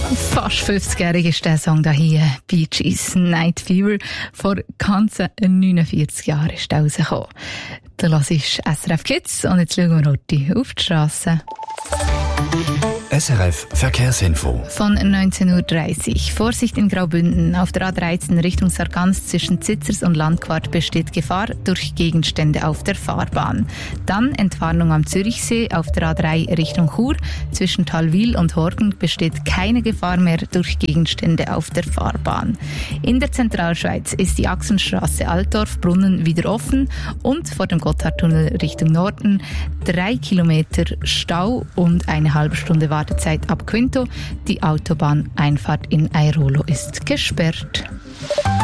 Fast 50-jährig ist der Song hier, Bee Gees Night Fever. Vor ganzen 49 Jahren ist er rausgekommen. Da hörst du SRF Kids und jetzt schauen wir heute auf die Strasse. SRF Verkehrsinfo. Von 19:30 Uhr. Vorsicht in Graubünden. Auf der A13 Richtung Sargans zwischen Zitzers und Landquart besteht Gefahr durch Gegenstände auf der Fahrbahn. Dann Entwarnung am Zürichsee. Auf der A3 Richtung Chur zwischen Talwil und Horgen besteht keine Gefahr mehr durch Gegenstände auf der Fahrbahn. In der Zentralschweiz ist die Achsenstraße Altdorf-Brunnen wieder offen und vor dem Gotthardtunnel Richtung Norden 3 Kilometer Stau und eine halbe Stunde Wartezeit ab Quinto. Die Autobahneinfahrt in Airolo ist gesperrt.